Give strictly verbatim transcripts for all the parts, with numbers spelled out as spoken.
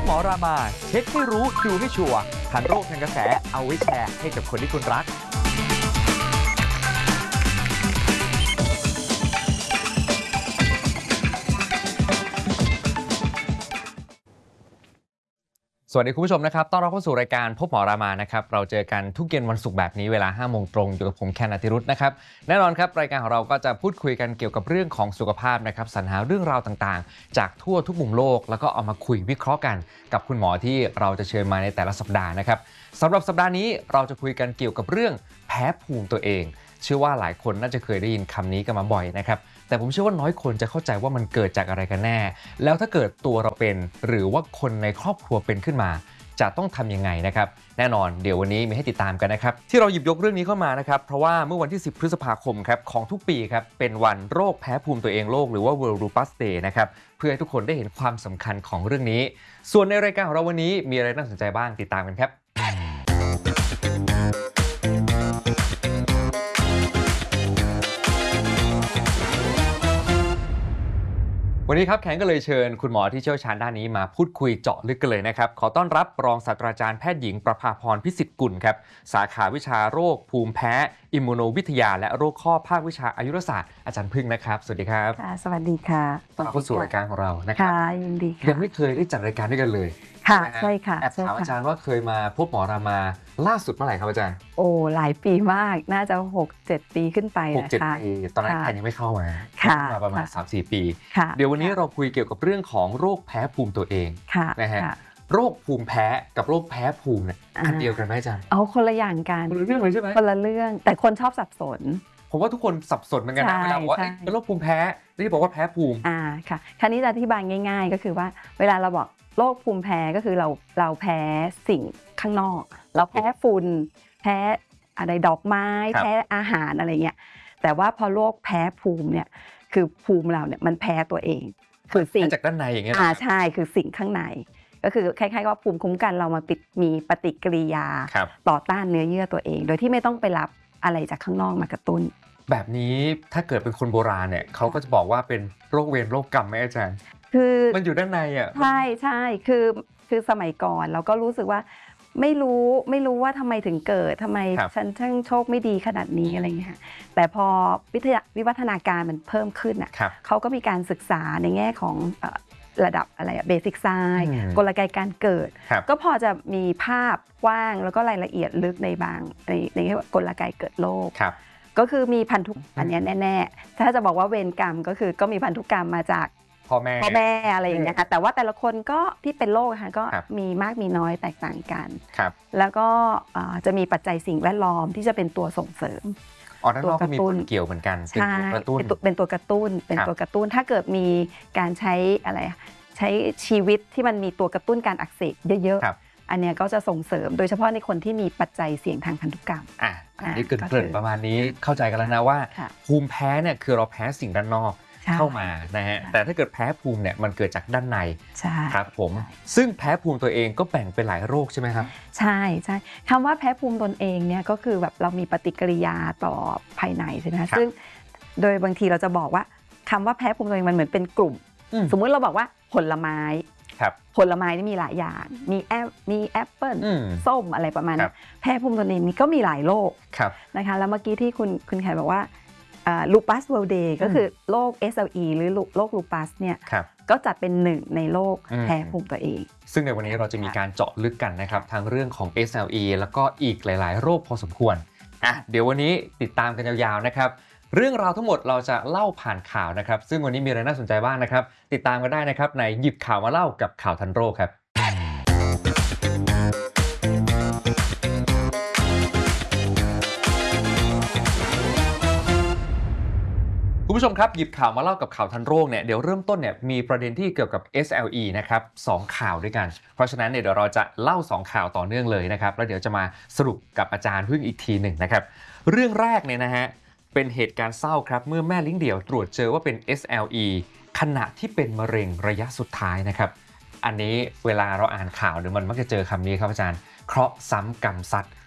หมอรามาเช็คให้รู้ดูให้ชัวร์ทันโรคทันกระแสเอาไว้แชร์ให้กับคนที่คุณรักสวัสดีคุณผู้ชมนะครับต้อนรับเข้าสู่รายการพบหมอรามานะครับเราเจอกันทุกเย็นวันศุกร์แบบนี้เวลาห้าโมงตรงอยู่กับผมแคนอธิรุธนะครับแน่นอนครับรายการของเราก็จะพูดคุยกันเกี่ยวกับเรื่องของสุขภาพนะครับสรรหาเรื่องราวต่างๆจากทั่วทุกมุมโลกแล้วก็เอามาคุยวิเคราะห์กันกับคุณหมอที่เราจะเชิญมาในแต่ละสัปดาห์นะครับสำหรับสัปดาห์นี้เราจะคุยกันเกี่ยวกับเรื่องแพ้ภูมิตัวเองเชื่อว่าหลายคนน่าจะเคยได้ยินคำนี้กันมาบ่อยนะครับแต่ผมเชื่อว่าน้อยคนจะเข้าใจว่ามันเกิดจากอะไรกันแน่แล้วถ้าเกิดตัวเราเป็นหรือว่าคนในครอบครัวเป็นขึ้นมาจะต้องทำยังไงนะครับแน่นอนเดี๋ยววันนี้มีให้ติดตามกันนะครับที่เราหยิบยกเรื่องนี้เข้ามานะครับเพราะว่าเมื่อวันที่สิบพฤษภาคมครับของทุกปีครับเป็นวันโรคแพ้ภูมิตัวเองโลกหรือว่า World Lupus Day นะครับเพื่อให้ทุกคนได้เห็นความสำคัญของเรื่องนี้ส่วนในรายการของเราวันนี้มีอะไรน่าสนใจบ้างติดตามกันครับวันนี้ครับแขกก็เลยเชิญคุณหมอที่เชี่ยวชาญด้านนี้มาพูดคุยเจาะลึกกันเลยนะครับขอต้อนรับรองศาสตราจารย์แพทย์หญิงประภาพรพิสิทธิ์กุลครับสาขาวิชาโรคภูมิแพ้อิมมูโนวิทยาและโรคข้อภาควิชาอายุรศาสตร์อาจารย์พึ่งนะครับสวัสดีครับค่ะสวัสดีค่ะต้อนรับเข้าสู่รายการของเรานะครับค่ะยินดีค่ะยังไม่เคยได้จัดรายการด้วยกันเลยค่ะใช่ค่ะแอบถามอาจารย์ว่าเคยมาพบหมอรามาล่าสุดเมื่อไหร่ครับอาจารย์โอ้หลายปีมากน่าจะ หกเจ็ด ปีขึ้นไปนะคะหกเจ็ด ปีตอนนั้นใครยังไม่เข้ามามาประมาณ สามสี่ ปีเดี๋ยววันนี้เราคุยเกี่ยวกับเรื่องของโรคแพ้ภูมิตัวเองนะฮะโรคภูมิแพ้กับโรคแพ้ภูมิเนี่ยอันเดียวกันไหมอาจารย์เอาคนละอย่างกันคนละเรื่องเลยใช่ไหมคนละเรื่องแต่คนชอบสับสนผมว่าทุกคนสับสนเหมือนกันนะเวลาบอกว่าเป็นโรคภูมิแพ้ที่บอกว่าแพ้ภูมิอ่าค่ะคราวนี้จะอธิบายง่ายๆก็คือว่าเวลาเราบอกโรคภูมิแพ้ก็คือเราเราแพ้สิ่งข้างนอกเราแพ้ฝุ่นแพ้อะไรดอกไม้แพ้อาหารอะไรเงี้ยแต่ว่าพอโรคแพ้ภูมิเนี่ยคือภูมิเราเนี่ยมันแพ้ตัวเองคือสิ่งจากด้านในอย่างเงี้ยอ่าใช่คือสิ่งข้างในก็คือคล้ายๆว่าภูมิคุ้มกันเรามาปิดมีปฏิกิริยาต่อต้านเนื้อเยื่อตัวเองโดยที่ไม่ต้องไปรับอะไรจากข้างนอกมากระตุ้นแบบนี้ถ้าเกิดเป็นคนโบราณเนี่ยเขาก็จะบอกว่าเป็นโรคเวรโรคกรรมไหมอาจารย์คือมันอยู่ด้านในอ่ะใช่ใช่คือคือสมัยก่อนเราก็รู้สึกว่าไม่รู้ไม่รู้ว่าทำไมถึงเกิดทำไมฉันช่างโชคไม่ดีขนาดนี้อะไรเงี้ยแต่พอวิทยาวิวัฒนาการมันเพิ่มขึ้นอ่ะเขาก็มีการศึกษาในแง่ของระดับอะไรอะเบสิกไซน์กลไกการเกิดก็พอจะมีภาพกว้างแล้วก็รายละเอียดลึกในบางในในกลไกเกิดโรคก็คือมีพันธุกรรมอันนี้แน่ๆถ้าจะบอกว่าเวรกรรมก็คือก็มีพันธุกรรมมาจากพ่อแม่พ่อแม่อะไรอย่างเงี้ยค่ะแต่ว่าแต่ละคนก็ที่เป็นโรคค่ะก็มีมากมีน้อยแตกต่างกันแล้วก็จะมีปัจจัยสิ่งแวดล้อมที่จะเป็นตัวส่งเสริมตัวกระตุ้นเกี่ยวเหมือนกันใช่เป็นตัวกระตุ้นเป็นตัวกระตุ้นถ้าเกิดมีการใช้อะไรใช้ชีวิตที่มันมีตัวกระตุ้นการอักเสบเยอะๆอันนี้ก็จะส่งเสริมโดยเฉพาะในคนที่มีปัจจัยเสี่ยงทางพันธุกรรมอ่ะอันนี้เกริ่นประมาณนี้เข้าใจกันแล้วนะว่าภูมิแพ้เนี่ยคือเราแพ้สิ่งด้านนอกเข้ามานะฮะแต่ถ้าเกิดแพ้ภูมิเนี่ยมันเกิดจากด้านในครับผมซึ่งแพ้ภูมิตัวเองก็แบ่งเป็นหลายโรคใช่ไหมครับใช่ใช่คำว่าแพ้ภูมิตนเองเนี่ยก็คือแบบเรามีปฏิกิริยาต่อภายในใช่ไหมซึ่งโดยบางทีเราจะบอกว่าคำว่าแพ้ภูมิตัวเองมันเหมือนเป็นกลุ่มสมมุติเราบอกว่าผลไม้ผลไม้นี่มีหลายอย่างมีแอปมีแอปเปิ้ลส้มอะไรประมาณนั้นแพ้ภูมิตนเองนี่ก็มีหลายโรคนะคะแล้วเมื่อกี้ที่คุณคุณแขกบอกว่าลูปัสเวลเดย์ก็คือโรค เอส แอล อี หรือโรคลูปัสเนี่ยก็จัดเป็นหนึ่งในโรคแพ้ภูมิตัวเองซึ่งในวันนี้เราจะมีการเจาะลึกกันนะครับทั้งเรื่องของ เอส แอล อี แล้วก็อีกหลายๆโรคพอสมควรอ่ะเดี๋ยววันนี้ติดตามกันยาวๆนะครับเรื่องราวทั้งหมดเราจะเล่าผ่านข่าวนะครับซึ่งวันนี้มีอะไรน่าสนใจบ้างนะครับติดตามกันได้นะครับในหยิบข่าวมาเล่ากับข่าวทันโรคครับคุณผู้ชมครับหยิบข่าวมาเล่ากับข่าวทันโรคเนี่ยเดี๋ยวเริ่มต้นเนี่ยมีประเด็นที่เกี่ยวกับ เอส แอล อี นะครับสองข่าวด้วยกันเพราะฉะนั้นเนี่ยเดี๋ยวเราจะเล่าสองข่าวต่อเนื่องเลยนะครับแล้วเดี๋ยวจะมาสรุปกับอาจารย์พึ่งอีกทีหนึ่งนะครับเรื่องแรกเนี่ยนะฮะเป็นเหตุการณ์เศร้าครับเมื่อแม่เลี้ยงเดี่ยวตรวจเจอว่าเป็น เอส แอล อี ขณะที่เป็นมะเร็งระยะสุดท้ายนะครับอันนี้เวลาเราอ่านข่าวหรือมันมักจะเจอคำนี้ครับอาจารย์เคราะห์ซ้ำกรรมซัด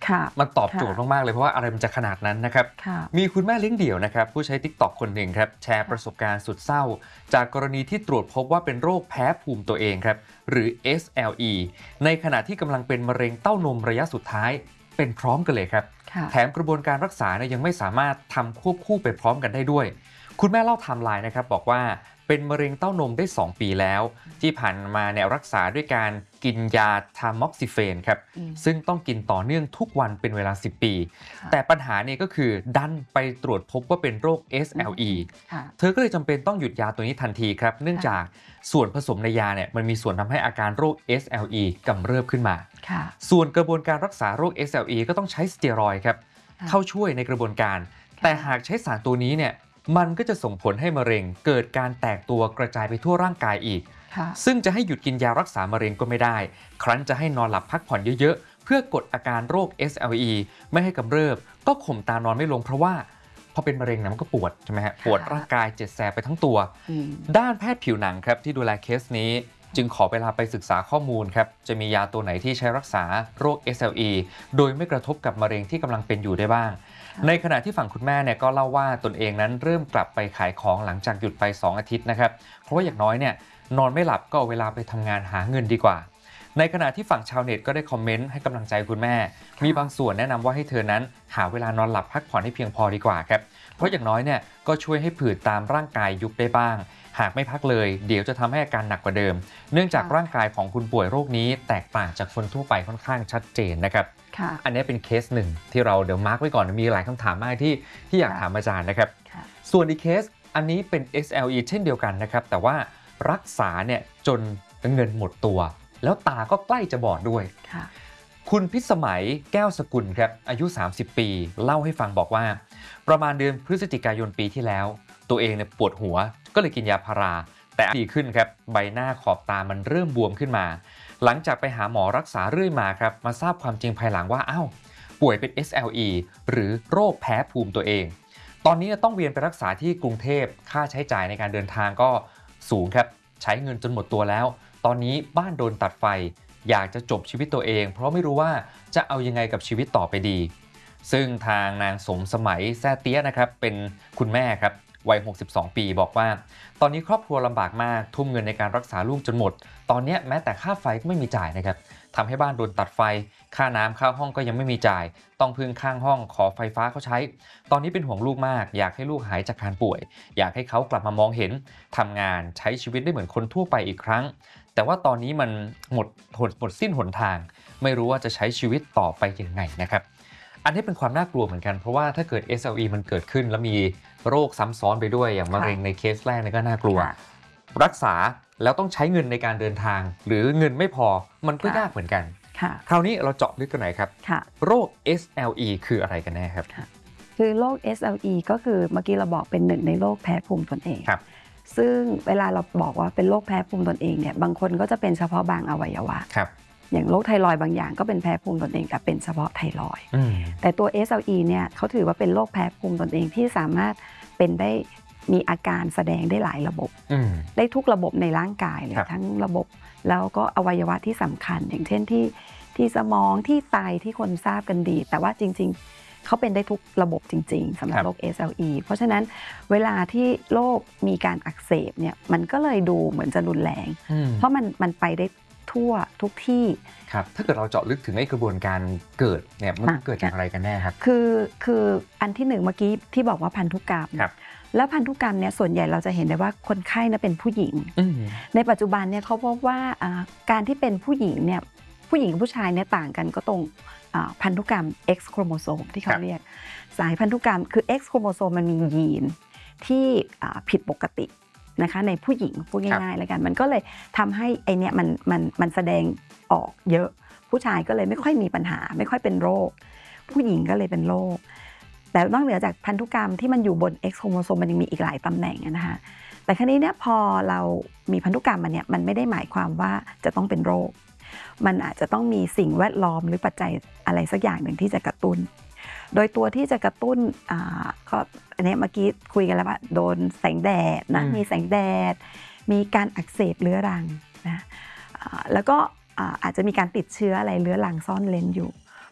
มันตอบโจทย์มากๆเลยเพราะว่าอะไรมันจะขนาดนั้นนะครับมีคุณแม่เลี้ยงเดี่ยวนะครับผู้ใช้ ติ๊กต็อก คนหนึ่งครับแชร์ประสบการณ์สุดเศร้าจากกรณีที่ตรวจพบว่าเป็นโรคแพ้ภูมิตัวเองครับหรือ เอส แอล อี ในขณะที่กำลังเป็นมะเร็งเต้านมระยะสุดท้ายเป็นพร้อมกันเลยครับแถมกระบวนการรักษาเนี่ยยังไม่สามารถทำควบคู่ไปพร้อมกันได้ด้วยคุณแม่เล่าไทม์ไลน์นะครับบอกว่าเป็นมะเร็งเต้านมได้สองปีแล้วที่ผ่านมาเนี่ยรักษาด้วยการกินยาทามอกซิเฟนครับซึ่งต้องกินต่อเนื่องทุกวันเป็นเวลาสิบปีแต่ปัญหาเนี่ยก็คือดันไปตรวจพบว่าเป็นโรค เอส แอล อี เธอก็เลยจำเป็นต้องหยุดยาตัวนี้ทันทีครับเนื่องจากส่วนผสมในยาเนี่ยมันมีส่วนทำให้อาการโรค เอส แอล อี กำเริบขึ้นมาส่วนกระบวนการรักษาโรค เอส แอล อี ก็ต้องใช้สเตียรอยด์ครับเข้าช่วยในกระบวนการแต่หากใช้สารตัวนี้เนี่ยมันก็จะส่งผลให้มะเร็งเกิดการแตกตัวกระจายไปทั่วร่างกายอีกซึ่งจะให้หยุดกินยารักษามะเร็งก็ไม่ได้ครั้นจะให้นอนหลับพักผ่อนเยอะๆเพื่อกดอาการโรค เอส แอล อี ไม่ให้กำเริบก็ข่มตานอนไม่ลงเพราะว่าพอเป็นมะเร็งนะมันก็ปวดใช่ไหมฮะปวดร่างกายเจ็บแสบไปทั้งตัวด้านแพทย์ผิวหนังครับที่ดูแลเคสนี้จึงขอเวลาไปศึกษาข้อมูลครับจะมียาตัวไหนที่ใช้รักษาโรค เอส แอล อี โดยไม่กระทบกับมะเร็งที่กำลังเป็นอยู่ได้บ้างในขณะที่ฝั่งคุณแม่เนี่ยก็เล่าว่าตนเองนั้นเริ่มกลับไปขายของหลังจากหยุดไปสองอาทิตย์นะครับเพราะว่าอย่างน้อยเนี่ยนอนไม่หลับก็เอาเวลาไปทำงานหาเงินดีกว่าในขณะที่ฝั่งชาวเน็ตก็ได้คอมเมนต์ให้กำลังใจคุณแม่มีบางส่วนแนะนำว่าให้เธอนั้นหาเวลานอนหลับพักผ่อนให้เพียงพอดีกว่าครับเพราะอย่างน้อยเนี่ยก็ช่วยให้ผื่นตามร่างกายยุบได้บ้างหากไม่พักเลยเดี๋ยวจะทำให้อาการหนักกว่าเดิมเนื่องจากร่างกายของคุณป่วยโรคนี้แตกต่างจากคนทั่วไปค่อนข้างชัดเจนนะครับอันนี้เป็นเคสหนึ่งที่เราเดี๋ยวมาร์กไว้ก่อนมีหลายคำถามมากที่ที่อยากถามอาจารย์นะครับส่วนอีกเคสอันนี้เป็น เอส แอล อี เช่นเดียวกันนะครับแต่ว่ารักษาเนี่ยจนเงินหมดตัวแล้วตาก็ใกล้จะบอดด้วยคุณพิสมัยแก้วสกุลครับอายุสามสิบปีเล่าให้ฟังบอกว่าประมาณเดือนพฤศจิกายนปีที่แล้วตัวเองเนี่ยปวดหัวก็เลยกินยาพาราแต่ดีขึ้นครับใบหน้าขอบตามันเริ่มบวมขึ้นมาหลังจากไปหาหมอรักษาเรื่อยมาครับมาทราบความจริงภายหลังว่าอ้าวป่วยเป็น เอส แอล อี หรือโรคแพ้ภูมิตัวเองตอนนี้ต้องเวียนไปรักษาที่กรุงเทพค่าใช้จ่ายในการเดินทางก็สูงครับใช้เงินจนหมดตัวแล้วตอนนี้บ้านโดนตัดไฟอยากจะจบชีวิตตัวเองเพราะไม่รู้ว่าจะเอายังไงกับชีวิตต่อไปดีซึ่งทางนางสมสมัยแซ่เตี้ยนะครับเป็นคุณแม่ครับวัยหกสิบสองปีบอกว่าตอนนี้ครอบครัวลำบากมากทุ่มเงินในการรักษาลูกจนหมดตอนนี้แม้แต่ค่าไฟก็ไม่มีจ่ายนะครับทำให้บ้านโดนตัดไฟค่าน้ำค่าห้องก็ยังไม่มีจ่ายต้องพึ่งข้างห้องขอไฟฟ้าเขาใช้ตอนนี้เป็นห่วงลูกมากอยากให้ลูกหายจากการป่วยอยากให้เขากลับมามองเห็นทำงานใช้ชีวิตได้เหมือนคนทั่วไปอีกครั้งแต่ว่าตอนนี้มันหมดหมดหมดสิ้นหนทางไม่รู้ว่าจะใช้ชีวิตต่อไปยังไงนะครับอันนี้เป็นความน่ากลัวเหมือนกันเพราะว่าถ้าเกิด เอส แอล อี มันเกิดขึ้นแล้วมีโรคซ้ำซ้อนไปด้วยอย่างมะเร็งในเคสแรกนี่ก็น่ากลัวรักษาแล้วต้องใช้เงินในการเดินทางหรือเงินไม่พอมันก็ยากเหมือนกันคราวนี้เราเจาะลึกกันหน่อยครับโรค เอส แอล อี คืออะไรกันแน่ครับคือโรค เอส แอล อี ก็คือเมื่อกี้เราบอกเป็นหนึ่งในโรคแพ้ภูมิตนเองซึ่งเวลาเราบอกว่าเป็นโรคแพ้ภูมิตนเองเนี่ยบางคนก็จะเป็นเฉพาะบางอวัยวะอย่างโรคไทรอยด์บางอย่างก็เป็นแพ้ภูมิตนเองแต่เป็นเฉพาะไทรอยด์แต่ตัว เอส แอล อี เนี่ยเขาถือว่าเป็นโรคแพ้ภูมิตนเองที่สามารถเป็นได้มีอาการแสดงได้หลายระบบได้ทุกระบบในร่างกายเลยทั้งระบบแล้วก็อวัยวะที่สำคัญอย่างเช่นที่ที่สมองที่ไตที่คนทราบกันดีแต่ว่าจริงๆเขาเป็นได้ทุกระบบจริงๆสำหรับโรค เอส แอล อี เพราะฉะนั้นเวลาที่โรคมีการอักเสบเนี่ยมันก็เลยดูเหมือนจะรุนแรงเพราะมันมันไปได้ทั่วทุกที่ครับถ้าเกิดเราเจาะลึกถึงไอ้กระบวนการเกิดเนี่ยมันเกิดจากอะไรกันแน่ครับคือคืออันที่หนึ่งเมื่อกี้ที่บอกว่าพันธุกรรมแล้วพันธุกรรมเนี่ยส่วนใหญ่เราจะเห็นได้ว่าคนไข้น่ะเป็นผู้หญิงในปัจจุบันเนี่ยเขาพบว่าการที่เป็นผู้หญิงเนี่ยผู้หญิงกับผู้ชายเนี่ยต่างกันก็ตรงพันธุกรรม X โครโมโซมที่เขาเรียกสายพันธุกรรมคือ X โครโมโซมมันมียีนที่ผิดปกตินะคะในผู้หญิงพูดง่ายๆแล้วกันมันก็เลยทำให้ไอเนี้ยมันมันมันแสดงออกเยอะผู้ชายก็เลยไม่ค่อยมีปัญหาไม่ค่อยเป็นโรคผู้หญิงก็เลยเป็นโรคแต่นอกเหนือจากพันธุกรรมที่มันอยู่บน X โครโมโซมมันยังมีอีกหลายตำแหน่งนะคะแต่คราวนี้เนี่ยพอเรามีพันธุกรรมมันเนี่ยมันไม่ได้หมายความว่าจะต้องเป็นโรคมันอาจจะต้องมีสิ่งแวดล้อมหรือปัจจัยอะไรสักอย่างหนึ่งที่จะกระตุ้นโดยตัวที่จะกระตุ้นอ่าก็อันนี้เมื่อกี้คุยกันแล้วว่าโดนแสงแดดนะมีแสงแดดมีการอักเสบเรื้อรังนะแล้วก็อาจจะมีการติดเชื้ออะไรเรื้อรังซ่อนเร้นอยู่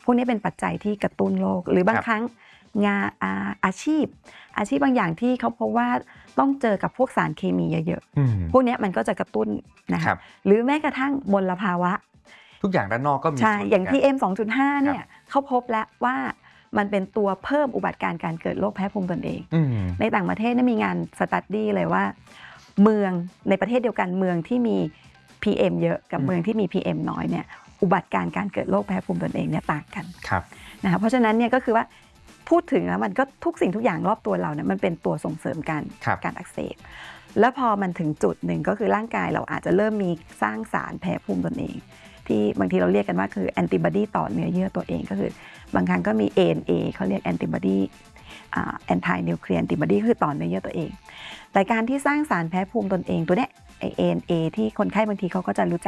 พวกนี้เป็นปัจจัยที่กระตุ้นโรคหรือบางครั้งงานอาอาชีพอาชีพบางอย่างที่เขาพบว่าต้องเจอกับพวกสารเคมีเยอะๆพวกนี้มันก็จะกระตุ้นนะคะหรือแม้กระทั่งมลภาวะทุกอย่างด้านนอกก็มีใช่อย่าง พี เอ็ม สองจุดห้า เนี่ยเขาพบแล้วว่ามันเป็นตัวเพิ่มอุบัติการการเกิดโรคแพ้ภูมิตนเองในต่างประเทศนี่มีงานสตั๊ดดี้เลยว่าเมืองในประเทศเดียวกันเมืองที่มี พี เอ็ม เยอะกับเมืองที่มี พี เอ็ม น้อยเนี่ยอุบัติการการเกิดโรคแพ้ภูมิตนเองเนี่ยต่างกันนะคะเพราะฉะนั้นเนี่ยก็คือว่าพูดถึงแล้วมันก็ทุกสิ่งทุกอย่างรอบตัวเราเนี่ยมันเป็นตัวส่งเสริมการการอักเสบแล้วพอมันถึงจุดหนึ่งก็คือร่างกายเราอาจจะเริ่มมีสร้างสารแพ้ภูมิตนเองที่บางทีเราเรียกกันว่าคือแอนติบอดีต่อเนื้อเยื่อตัวเองก็คือบางครั้งก็มี เอ เอ็น เอ เขาเรียกแอนติบอดีอ่าแอนตี้นิวเคลียร์แอนติบอดีคือต่อเนื้อเยื่อตัวเองแต่การที่สร้างสารแพ้ภูมิตนเองตัวเนี้ย เอ เอ็น เอ ที่คนไข้บางทีเขาก็จะรู้จัก